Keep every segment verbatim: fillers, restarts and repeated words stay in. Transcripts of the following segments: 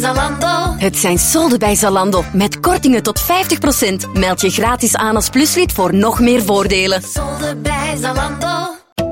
Zalando. Het zijn solden bij Zalando. Met kortingen tot vijftig procent. Meld je gratis aan als pluslid voor nog meer voordelen. Solden bij Zalando.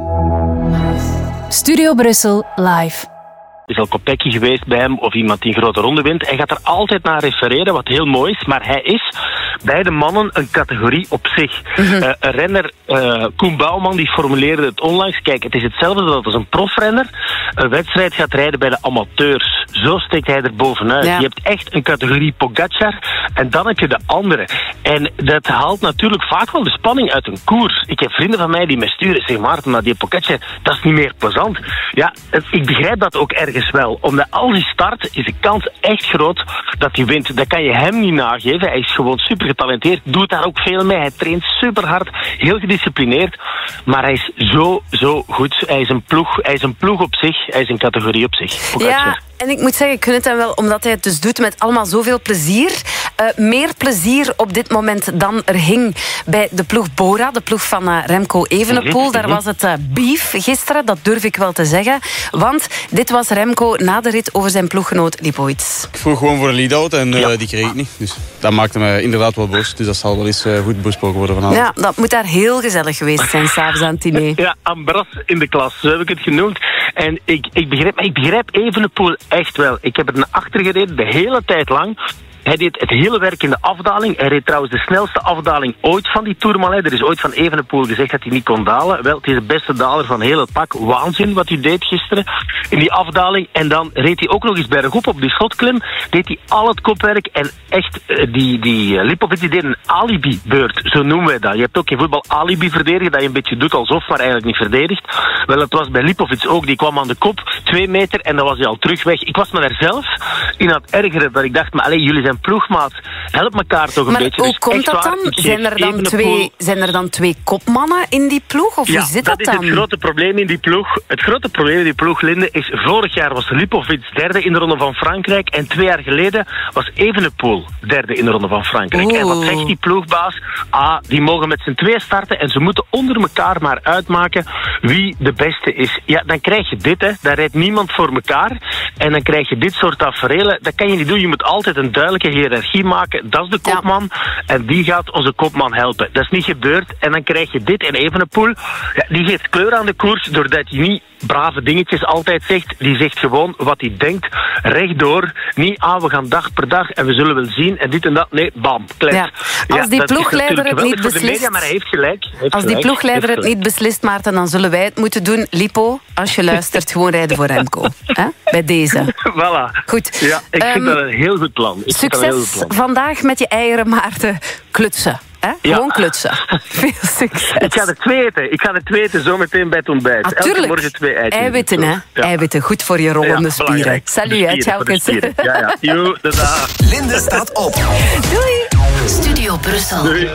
Studio Brussel live. Er is al Kopecky geweest bij hem of iemand die een grote ronde wint. Hij gaat er altijd naar refereren, wat heel mooi is. Maar hij is bij de mannen een categorie op zich. Mm-hmm. Uh, een renner, uh, Koen Bouwman, die formuleerde het onlangs. Kijk, het is hetzelfde dat als een profrenner een wedstrijd gaat rijden bij de amateurs. Zo steekt hij er bovenuit. Ja. Je hebt echt een categorie Pogacar en dan heb je de andere. En dat haalt natuurlijk vaak wel de spanning uit een koers. Ik heb vrienden van mij die me sturen. Zeg Maarten, maar die Pogacar, dat is niet meer plezant. Ja, ik begrijp dat ook ergens wel. Omdat als hij start, is de kans echt groot dat hij wint. Dat kan je hem niet nageven. Hij is gewoon super getalenteerd. Doet daar ook veel mee. Hij traint super hard. Heel gedisciplineerd. Maar hij is zo, zo goed. Hij is een ploeg. Hij is een ploeg op zich. Hij is een categorie op zich. Pogacar. Ja, en ik moet zeggen, ik gun het hem wel, omdat hij het dus doet met allemaal zoveel plezier. Uh, meer plezier op dit moment dan er hing bij de ploeg Bora, de ploeg van uh, Remco Evenepoel. Daar was het uh, beef gisteren, dat durf ik wel te zeggen. Want dit was Remco na de rit over zijn ploeggenoot Lipovic. Ik vroeg gewoon voor een lead-out en uh, ja. die kreeg ik niet. Dus dat maakte me inderdaad wel boos. Dus dat zal wel eens uh, goed besproken worden vanavond. Ja, dat moet daar heel gezellig geweest zijn, s'avonds aan het diner. Ja, Ambras in de klas, zo heb ik het genoemd. En ik, ik, begrijp, ik begrijp Evenepoel echt wel. Ik heb er naar achter gereden, de hele tijd lang. Hij deed het hele werk in de afdaling. Hij reed trouwens de snelste afdaling ooit van die Tourmalet. Er is ooit van Evenepoel gezegd dat hij niet kon dalen. Wel, het is de beste daler van heel het pak. Waanzin wat hij deed gisteren in die afdaling. En dan reed hij ook nog eens bergop op die slotklim. Deed hij al het kopwerk. En echt, die, die Lipovic die deed een alibi-beurt. Zo noemen wij dat. Je hebt ook in voetbal alibi-verdedigen, dat je een beetje doet alsof, maar eigenlijk niet verdedigt. Wel, het was bij Lipovic ook. Die kwam aan de kop, twee meter, en dan was hij al terug weg. Ik was me daar zelf in aan het ergeren, dat ik dacht, maar allez, jullie zijn ploegmaat, help elkaar toch een maar beetje. Hoe dus komt dat dan? Zijn er dan, twee, zijn er dan twee kopmannen in die ploeg? Of ja, hoe zit dat, dat dan? Dat is het grote probleem in die ploeg. Het grote probleem in die ploeg, Linde, is vorig jaar was Lipovic derde in de Ronde van Frankrijk en twee jaar geleden was Evenepoel derde in de Ronde van Frankrijk. Oeh. En wat zegt die ploegbaas? Ah, die mogen met z'n twee starten en ze moeten onder elkaar maar uitmaken wie de beste is. Ja, dan krijg je dit, hè. Dan rijdt niemand voor elkaar en dan krijg je dit soort taferelen. Dat kan je niet doen. Je moet altijd een duidelijke hiërarchie maken. Dat is de kopman. Ja. En die gaat onze kopman helpen. Dat is niet gebeurd. En dan krijg je dit. En Evenepoel, ja, die geeft kleur aan de koers doordat hij niet brave dingetjes altijd zegt. Die zegt gewoon wat hij denkt. Rechtdoor. Niet, ah, we gaan dag per dag en we zullen wel zien. En dit en dat. Nee, bam. Klets. Ja. Als ja, die ploegleider het niet beslist... Media, maar hij heeft gelijk. Hij heeft als gelijk. die ploegleider het niet beslist, Maarten, dan zullen wij het moeten doen. Lipo, als je luistert, gewoon rijden voor Remco. Hè? Bij deze. Voilà. Goed. Ja, ik um, vind dat een heel goed plan. Ik succes heel goed plan. vandaag met je eieren, Maarten. Klutsen. Hè? Ja. Gewoon klutsen. Veel succes. Ik ga er twee eten. Ik ga er twee eten zo meteen bij het ontbijt. Ah, elke morgen twee eitjes. Eiwitten, hè? Ja. Eiwitten. Goed voor je rollende ja, spieren. Salut, hè? Ciao. Ja, ja. Jo, dag. Linde staat op. Doei. Studio Brussel. Doei.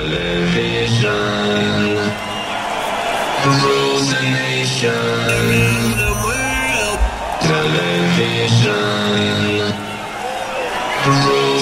Television.